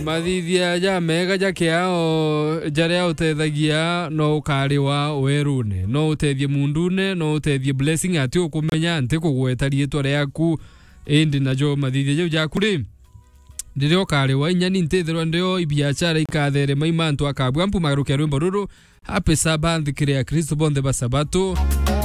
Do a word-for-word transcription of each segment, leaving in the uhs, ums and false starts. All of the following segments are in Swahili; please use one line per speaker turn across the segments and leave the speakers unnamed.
mathithia ja mega ja kiao jaria utethagia no ukariwa werune no utethie mundune no utethie blessing ati ukumenya nti kugweta rietwa riaku indi najo mathithia jau jaku ri ndirio ukariwa inyani ntethirwa ndio ibiachara ikathere maimantu akabwa mpu magarukia rwimbo ruru happy Sabbath kiria Kristo bonde basabato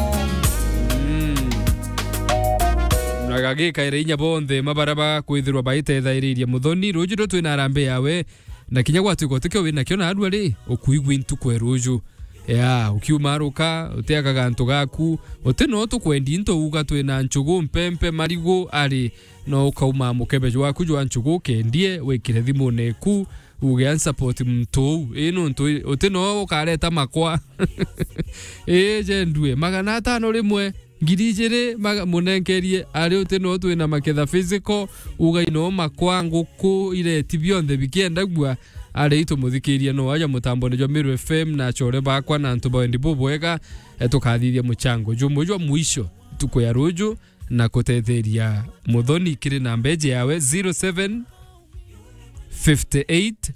nagagika irinya bonde mabaraba kwithirwa baithetha iriria muthoni ruju ro twina rambe yawe na kinya gwatu gotekyo wina kyo na adwa ri ukuigwa intu kwe ruju ya ukiumaruka uteaga gantu gaku utino tukwendi into uga twina nchugu mpempe marigo ari no ukauma mukebe waku jwa nchugu kendie wekire thimu neku uge support mtu ino ntu utino ukareta makwa eh je ndue magana atano rimwe ngirigere munenkerie ari utino twina maketha physical uga ino makwa nguku ile tibionde bikienda gwa ari ito muthikiria no aja mutambo ne Meru F M na chore bakwa na ntubo ndibo bwega etukathithia muchango jumu jwa muisho tuko ya ruju na kutetheria muthoni kiri na mbeje yawe zero seven five eight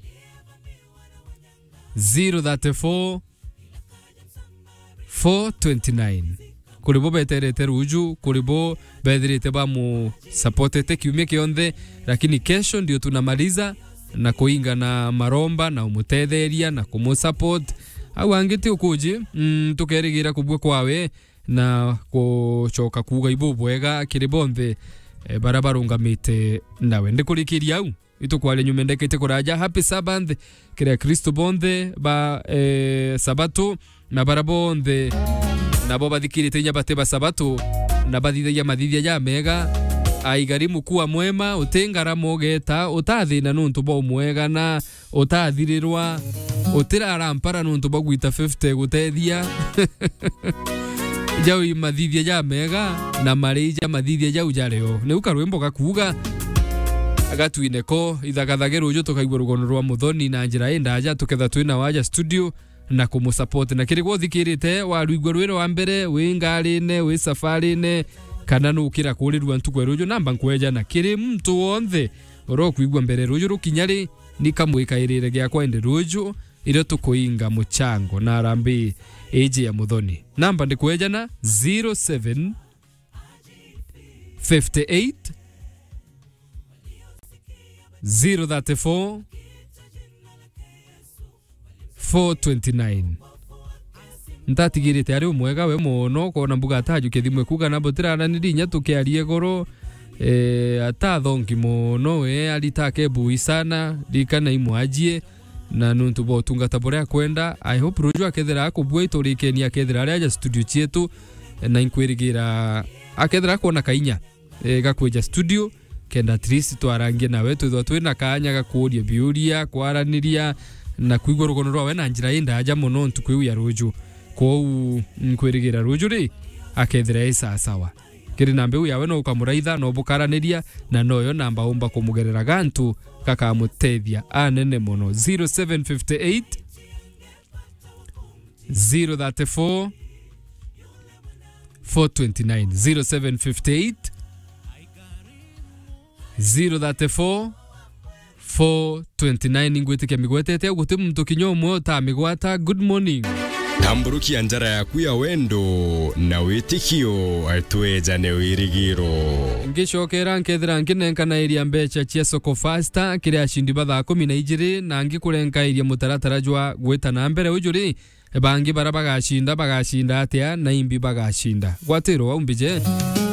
zero three four four two nine kuribo beterete ruju kuribo bedrite ba mu supportete kiumie kionde lakini kesho ndio tunamaliza na kuinga na maromba na umutetheria na kumusupport au angiti ukuji mm, tukerigira kubwe kwawe na kuchoka kuga ibo bwega kiribonde e, barabarungamite nawe ndikurikiria au itukwale nyumendekete kuraja happy Sabbath kiria Kristo bonde ba e, sabato na barabonde nabo bathikirite nya bateba sabato na bathithia mathithia ya mega aigarimu kuwa mwema utengara mogeta utathina nuntu bo mwega na utathirirwa utirara mpara nuntu bo gwita fifty gutethia jau mathithia ya mega na marija mathithia jau jareo ne ukarwembo gakuga agatwineko ithagathageru jo tukaigwa rugono rwa muthoni na njira enda aja tuketha twina waja studio na kumusupport na kirigwo thikirite wa rwigwa rwero wa mbere wingarine wi safarine kana nukira kurirwa ntukwe rujo namba nkweja na kiri mtu wonde oro kuigwa mbere rujo rukinyari nikamwikairire gya kwende rujo iro tukuinga muchango na rambi eje ya muthoni namba ndikweja na zero seven five eight zero three four four two nine ntatigirite ari umwega we muno kona mbuga ataju kithimwe kuga na botirana nidinya tukiarie goro eh atathongi muno we alitake bui sana dikana imwajie na nuntu bo tungata borea kwenda I hope rujo akethera akubwe itorikeni akethera ari aja studio chietu na inkwirigira akethera kona kainya e, gakweja studio kenda at least twarangie nawe twithwa twina kanya gakuria biuria kwaraniria na kuigwa rugono rwawe na njira inda aja muno ntukwiu ya rujo kou nkwirigira rujuri akethira isa sawa kiri nambe u yawe no ukamuraitha no bukaraniria na noyo namba umba kumugerera gantu kaka mutethia anene mono zero seven five eight zero three four four two nine zero seven five eight zero three four four two nine ngwetike migwetete guti mtu kinyomo ta migwata good morning
Tamburuki anjara yaku ya wendo na witikio atwejane wirigiro
ngishokera nkethira nkinenka na iria mbecha cia soko faster kiria shindi batha kumi na igiri na ngikurenka iria mutaratara jwa gweta na mbere ujuri bangi barabagashinda bagashinda atia na imbi bagashinda gwatiro umbije